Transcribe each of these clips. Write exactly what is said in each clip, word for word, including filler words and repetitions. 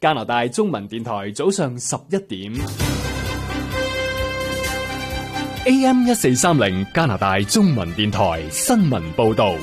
加拿大中文電台早上十一點 ，A M 一四三零加拿大中文電台新聞報道。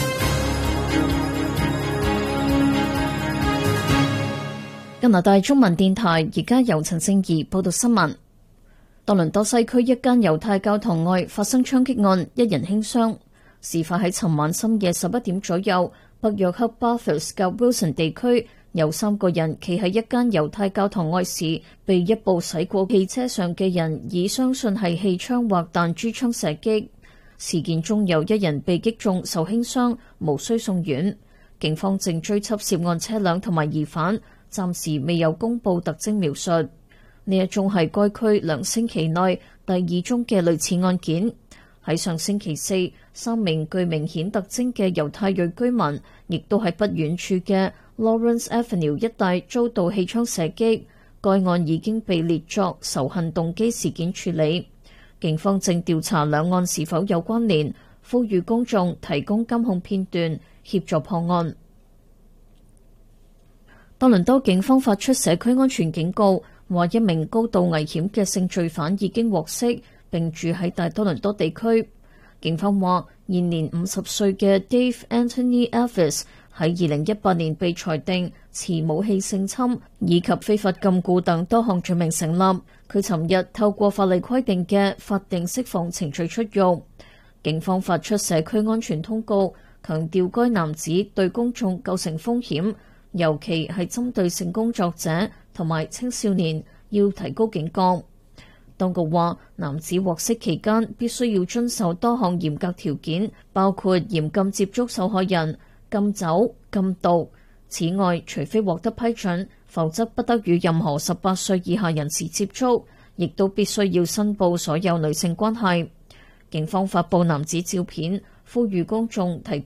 加拿大中文電台而家由陳聖儀報道新聞。多倫多西區一間猶太教堂外發生槍擊案，一人輕傷。事發喺尋晚深夜十一點左右，北約克 Bathurst 嘅 Wilson 地區有三個人企喺一間猶太教堂外時，被一部駛過汽車上嘅人以相信係氣槍或彈珠槍射擊。事件中有一人被擊中受輕傷，無需送院。警方正追緝涉案車輛同埋疑犯，暫時未有公布特徵描述。呢一宗係該區兩星期內第二宗嘅類似案件。喺上星期四，三名具明顯特徵嘅猶太裔居民，亦都喺不遠處嘅 Lawrence Avenue 一帶遭到氣槍射擊。該案已經被列作仇恨動機事件處理。警方正調查兩案是否有關聯，呼籲公眾提供監控片段協助破案。多倫多警方發出社區安全警告，話一名高度危險嘅性罪犯已經獲釋，並住喺大多倫多地區。警方話，現年五十歲嘅 Dave Anthony Elvis 喺二零一八年被裁定持武器性侵以及非法禁錮等多項罪名成立。佢尋日透過法例規定嘅法定釋放程序出獄。警方發出社區安全通告，強調該男子對公眾構成風險，尤其係針對性工作者同埋青少年，要提高警覺。當局話，男子獲釋期間必須要遵守多項嚴格條件，包括嚴禁接觸受害人、禁酒、禁毒。此外，除非獲得批准，否則不得與任何十八歲以下人士接觸，亦都必須要申報所有女性關係。警方發布男子照片，呼籲公眾提